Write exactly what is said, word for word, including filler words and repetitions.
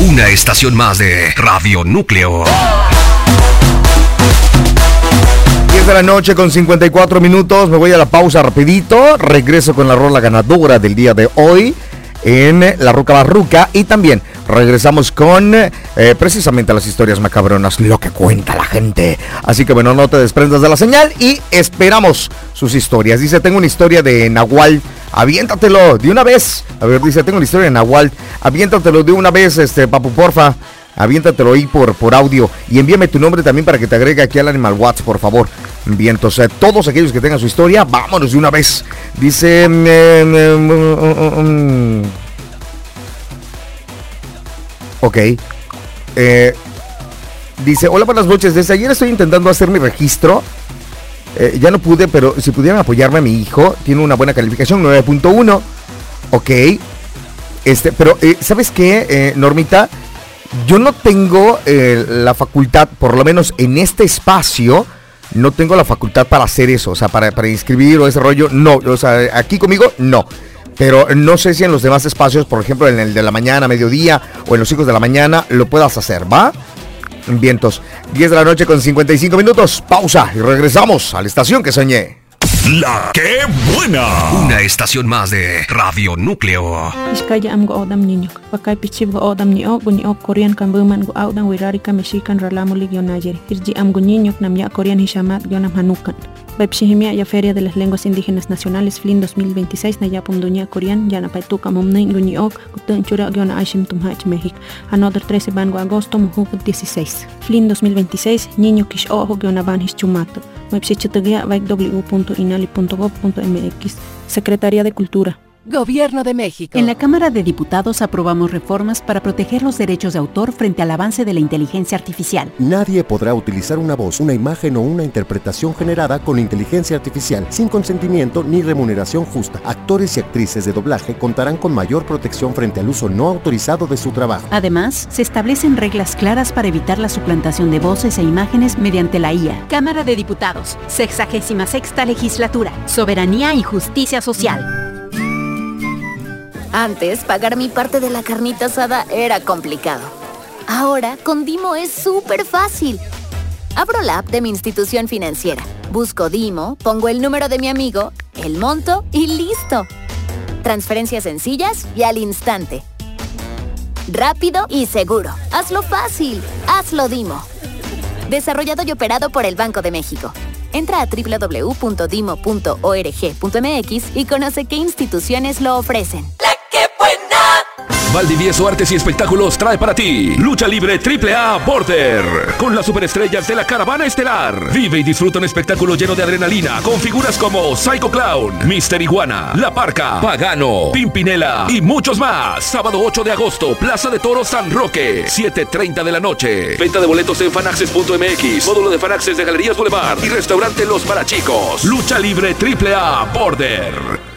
Una estación más de Radio Núcleo. diez de la noche con cincuenta y cuatro minutos. Me voy a la pausa rapidito. Regreso con la rola ganadora del día de hoy en La Ruca Barruca. Y también regresamos con eh, precisamente las historias macabronas, lo que cuenta la gente. Así que bueno, no te desprendas de la señal y esperamos sus historias. Dice, tengo una historia de Nahual. Aviéntatelo de una vez. A ver, dice, tengo una historia de Nahual. Aviéntatelo de una vez, este, papu, porfa. Aviéntatelo ahí por, por audio. Y envíame tu nombre también para que te agregue aquí al Animal WhatsApp, por favor. Bien, entonces, todos aquellos que tengan su historia, vámonos de una vez. Dice... Um, um, um, ok. Eh, dice, hola, buenas noches. Desde ayer estoy intentando hacer mi registro. Eh, ya no pude, pero si pudieran apoyarme a mi hijo. Tiene una buena calificación, nueve punto uno. Ok. Este, pero, eh, ¿sabes qué, eh, Normita? Yo no tengo eh, la facultad, por lo menos en este espacio, no tengo la facultad para hacer eso, o sea, para, para inscribir o ese rollo, no, o sea, aquí conmigo, no. Pero no sé si en los demás espacios, por ejemplo, en el de la mañana, mediodía, o en los hijos de la mañana, lo puedas hacer, ¿va? Vientos, diez de la noche con cincuenta y cinco minutos, pausa y regresamos a la estación que soñé. La que buena. Una estación más de Radio Núcleo. Iskaya am go odam niño. Pakai pichib go odam niño, guño Korean kan buman go audan wirari ka mexican ralamulig yonayer. Irji am go niño nam ya Korean hishamat yonam hanukan. Baipshihimia ya Feria de las Lenguas Indígenas Nacionales Flin dos mil veintiséis na yapum dunya Korean yana paituka momnain guñiok gutun chura yona aishim tumhach México. Another trece bango agosto mujuk dieciséis. Flin dos mil veintiséis niño kish ojo yona ban hischumato. Website w punto inali punto gov punto m x. Secretaría de Cultura. Gobierno de México. En la Cámara de Diputados aprobamos reformas para proteger los derechos de autor frente al avance de la inteligencia artificial. Nadie podrá utilizar una voz, una imagen o una interpretación generada con inteligencia artificial sin consentimiento ni remuneración justa. Actores y actrices de doblaje contarán con mayor protección frente al uso no autorizado de su trabajo. Además, se establecen reglas claras para evitar la suplantación de voces e imágenes mediante la I A. Cámara de Diputados, sexagésima sexta legislatura. Soberanía y justicia social. Antes, pagar mi parte de la carnita asada era complicado. Ahora, con Dimo es súper fácil. Abro la app de mi institución financiera, busco Dimo, pongo el número de mi amigo, el monto y ¡listo! Transferencias sencillas y al instante. Rápido y seguro. Hazlo fácil. Hazlo Dimo. Desarrollado y operado por el Banco de México. Entra a w w w punto dimo punto org punto m x y conoce qué instituciones lo ofrecen. ¡La que buena! Valdivieso Artes y Espectáculos trae para ti Lucha Libre triple A Border con las superestrellas de la Caravana Estelar. Vive y disfruta un espectáculo lleno de adrenalina con figuras como Psycho Clown, Mister Iguana, La Parca, Pagano, Pimpinela y muchos más. Sábado ocho de agosto, Plaza de Toros San Roque, siete treinta de la noche. Venta de boletos en fanaccess punto m x, módulo de Fanaccess de Galerías Boulevard y restaurante Los Parachicos. Lucha Libre triple A Border.